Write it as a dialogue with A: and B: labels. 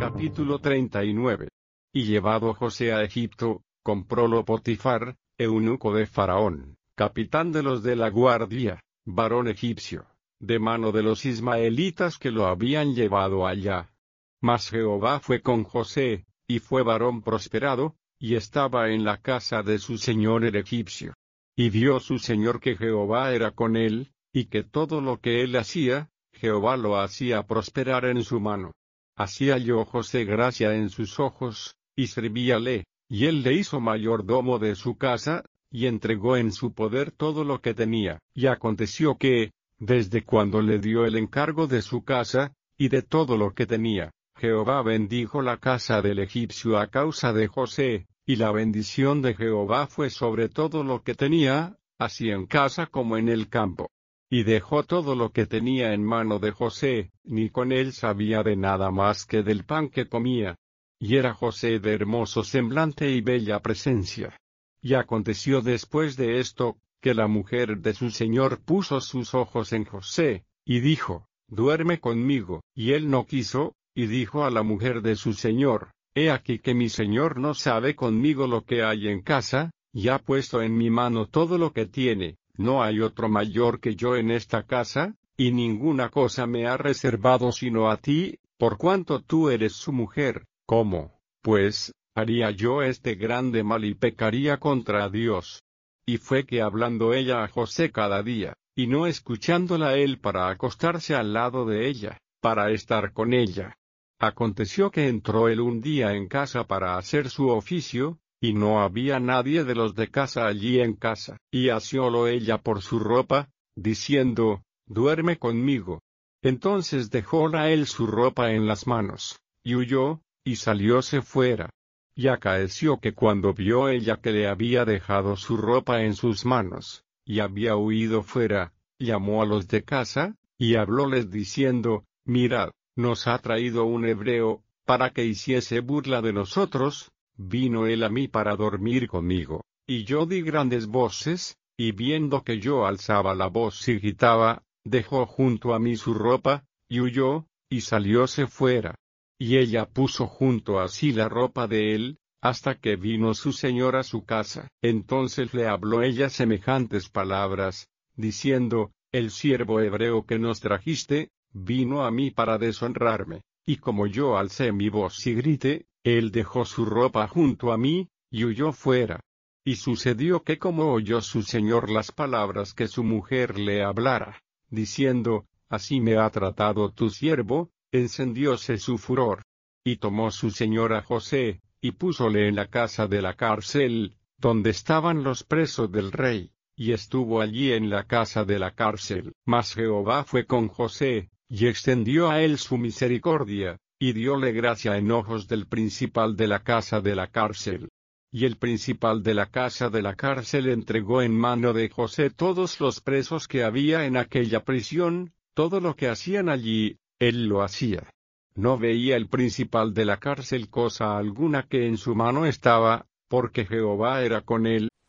A: Capítulo 39. Y llevado José a Egipto, comprólo Potifar, eunuco de Faraón, capitán de los de la guardia, varón egipcio, de mano de los ismaelitas que lo habían llevado allá. Mas Jehová fue con José, y fue varón prosperado, y estaba en la casa de su señor el egipcio. Y vio su señor que Jehová era con él, y que todo lo que él hacía, Jehová lo hacía prosperar en su mano. Así halló José gracia en sus ojos, y servíale, y él le hizo mayordomo de su casa, y entregó en su poder todo lo que tenía. Y aconteció que, desde cuando le dio el encargo de su casa, y de todo lo que tenía, Jehová bendijo la casa del egipcio a causa de José, y la bendición de Jehová fue sobre todo lo que tenía, así en casa como en el campo. Y dejó todo lo que tenía en mano de José, ni con él sabía de nada más que del pan que comía. Y era José de hermoso semblante y bella presencia. Y aconteció después de esto, que la mujer de su señor puso sus ojos en José, y dijo, duerme conmigo. Y él no quiso, y dijo a la mujer de su señor, he aquí que mi señor no sabe conmigo lo que hay en casa, y ha puesto en mi mano todo lo que tiene. No hay otro mayor que yo en esta casa, y ninguna cosa me ha reservado sino a ti, por cuanto tú eres su mujer. ¿Cómo, pues, haría yo este grande mal y pecaría contra Dios? Y fue que hablando ella a José cada día, y no escuchándola él para acostarse al lado de ella, para estar con ella. Aconteció que entró él un día en casa para hacer su oficio, y no había nadie de los de casa allí en casa. Y asiólo ella por su ropa, diciendo, duerme conmigo. Entonces dejóla él su ropa en las manos, y huyó, y salióse fuera. Y acaeció que cuando vio ella que le había dejado su ropa en sus manos, y había huido fuera, llamó a los de casa, y hablóles diciendo, mirad, nos ha traído un hebreo, para que hiciese burla de nosotros. Vino él a mí para dormir conmigo, y yo di grandes voces, y viendo que yo alzaba la voz y gritaba, dejó junto a mí su ropa, y huyó, y salióse fuera. Y ella puso junto a sí la ropa de él, hasta que vino su señor a su casa. Entonces le habló ella semejantes palabras, diciendo, el siervo hebreo que nos trajiste, vino a mí para deshonrarme, y como yo alcé mi voz y grité, él dejó su ropa junto a mí, y huyó fuera. Y sucedió que como oyó su señor las palabras que su mujer le hablara, diciendo, así me ha tratado tu siervo, encendióse su furor. Y tomó su señor a José, y púsole en la casa de la cárcel, donde estaban los presos del rey, y estuvo allí en la casa de la cárcel. Mas Jehová fue con José, y extendió a él su misericordia, y dióle gracia en ojos del principal de la casa de la cárcel. Y el principal de la casa de la cárcel entregó en mano de José todos los presos que había en aquella prisión, todo lo que hacían allí, él lo hacía. No veía el principal de la cárcel cosa alguna que en su mano estaba, porque Jehová era con él,